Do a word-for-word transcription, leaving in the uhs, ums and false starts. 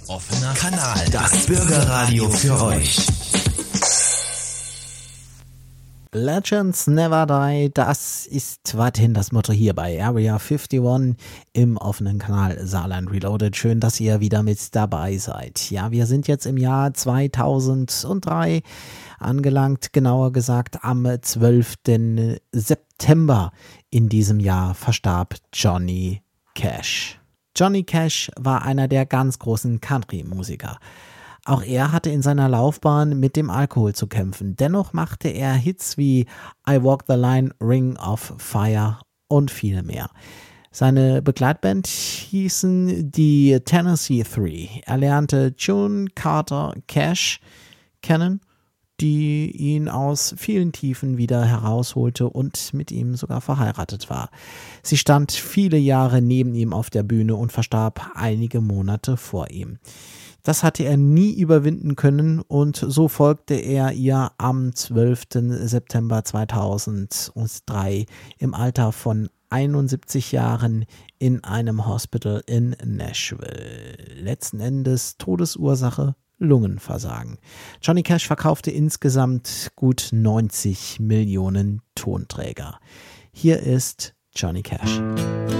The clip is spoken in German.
Offener Kanal, das Bürgerradio für euch. Legends Never Die, das ist weiterhin das Motto hier bei Area einundfünfzig im offenen Kanal Saarland Reloaded. Schön, dass ihr wieder mit dabei seid. Ja, wir sind jetzt im Jahr zweitausenddrei angelangt, genauer gesagt am zwölften September in diesem Jahr verstarb Johnny Cash. Johnny Cash war einer der ganz großen Country-Musiker. Auch er hatte in seiner Laufbahn mit dem Alkohol zu kämpfen. Dennoch machte er Hits wie I Walk the Line, Ring of Fire und viele mehr. Seine Begleitband hießen die Tennessee Three. Er lernte June Carter Cash kennen, die ihn aus vielen Tiefen wieder herausholte und mit ihm sogar verheiratet war. Sie stand viele Jahre neben ihm auf der Bühne und verstarb einige Monate vor ihm. Das hatte er nie überwinden können und so folgte er ihr am zwölften September zweitausenddrei im Alter von einundsiebzig Jahren in einem Hospital in Nashville. Letzten Endes Todesursache Lungenversagen. Johnny Cash verkaufte insgesamt gut neunzig Millionen Tonträger. Hier ist Johnny Cash.